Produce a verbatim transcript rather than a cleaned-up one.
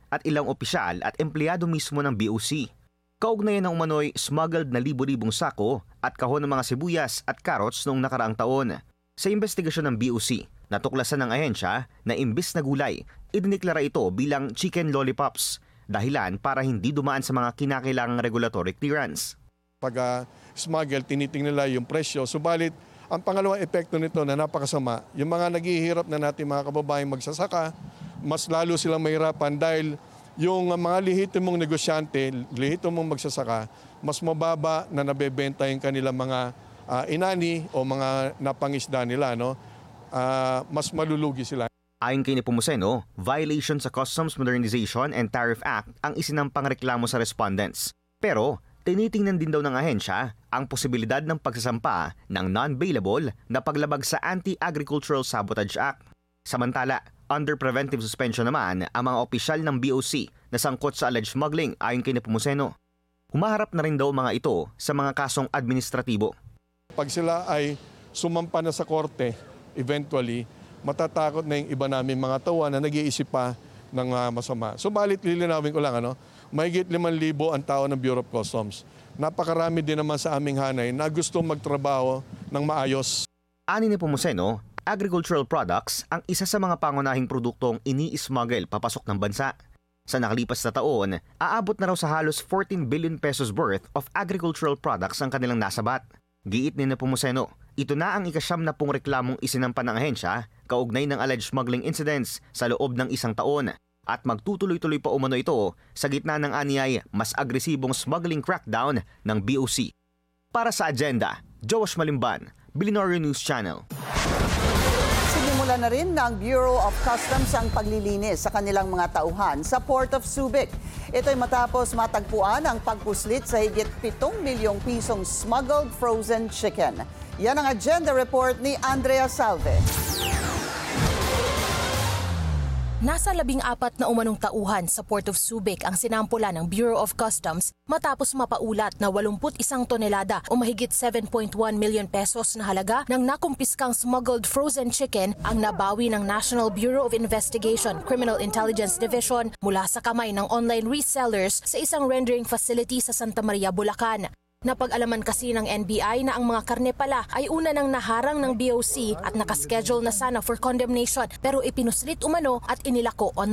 at ilang opisyal at empleyado mismo ng B O C. Kaugnayan ng umano'y smuggled na libo-libong sako at kahon ng mga sibuyas at carrots noong nakaraang taon. Sa investigasyon ng B O C, natuklasan ng ahensya na imbis na gulay, idiniklara ito bilang chicken lollipops, dahilan para hindi dumaan sa mga kinakailangang regulatory clearance. Pag uh, smuggle, tinitingnan nila yung presyo, subalit ang pangalawang epekto nito na napakasama, yung mga naghihirap na natin mga kababayang magsasaka, mas lalo silang mahirapan dahil yung mga lehitimong negosyante, lehitimong magsasaka, mas mababa na nabebenta yung kanilang mga uh, inani o mga napangisda nila, no? Uh, mas malulugi sila. Ayon kay Nepomuceno, violation sa Customs Modernization and Tariff Act ang isinampang reklamo sa respondents. Pero tinitingnan din daw ng ahensya ang posibilidad ng pagsasampa ng non-bailable na paglabag sa Anti-Agricultural Sabotage Act. Samantala, under preventive suspension naman ang mga opisyal ng B O C na sangkot sa alleged smuggling ayon kay Nepomuceno. Humaharap na rin daw mga ito sa mga kasong administratibo. Pag sila ay sumampa na sa korte, eventually, matatakot na yung iba namin mga tawa na nag-iisip pa ng uh, masama. Subalit, lilinawin ko lang, ano, mahigit limang libo ang tao ng Bureau of Customs. Napakarami din naman sa aming hanay na gustong magtrabaho ng maayos. Ani ni Nepomuceno, agricultural products ang isa sa mga pangunahing produktong ini-smuggle papasok ng bansa. Sa nakalipas na taon, aabot na raw sa halos fourteen billion pesos worth of agricultural products ang kanilang nasabat. Giit ni Nepomuceno, ito na ang ikasyam na pong reklamong isinampa ng ahensya kaugnay ng alleged smuggling incidents sa loob ng isang taon at magtutuloy-tuloy pa umano ito sa gitna ng anyay mas agresibong smuggling crackdown ng B O C. Para sa Agenda, Josh Malimban, Billionaire News Channel. Sinimula na rin ng Bureau of Customs ang paglilinis sa kanilang mga tauhan sa Port of Subic. Ito'y matapos matagpuan ang pagpuslit sa higit pitong milyong pisong smuggled frozen chicken. Yan ang Agenda Report ni Andrea Salve. Nasa labing apat na umanong tauhan sa Port of Subic ang sinampula ng Bureau of Customs matapos mapaulat na walumput isang tonelada o mahigit seven point one million pesos na halaga ng nakumpiskang smuggled frozen chicken ang nabawi ng National Bureau of Investigation Criminal Intelligence Division mula sa kamay ng online resellers sa isang rendering facility sa Santa Maria, Bulacan. Napag-alaman kasi ng N B I na ang mga karne pala ay una nang naharang ng B O C at nakaschedule na sana for condemnation pero ipinuslit umano at inilako on